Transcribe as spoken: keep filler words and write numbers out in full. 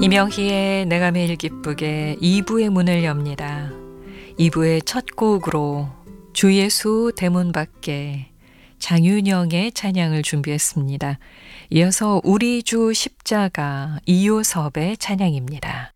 이명희의 내가 매일 기쁘게 이 부의 문을 엽니다. 이 부의 첫 곡으로 주 예수 대문 밖에 장윤영의 찬양을 준비했습니다. 이어서 우리 주 십자가 이효섭의 찬양입니다.